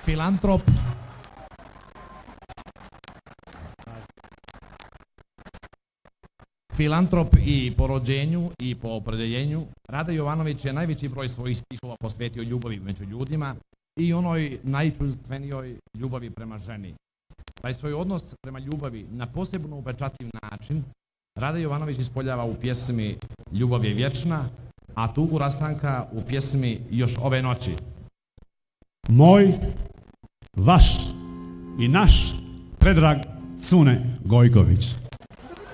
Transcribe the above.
Filantrop i po rođenju i po opredeljenju, Rade Jovanović je najveći broj svojih stihova posvetio ljubavi među ljudima i onoj najčustvenijoj ljubavi prema ženi. Taj svoj odnos prema ljubavi na posebno upečatljiv način Rade Jovanović ispoljava u pjesmi Ljubav je vječna, a tugu rastanka u pjesmi Još ove noći. Moj, vaš i naš Predrag Cune Gojković.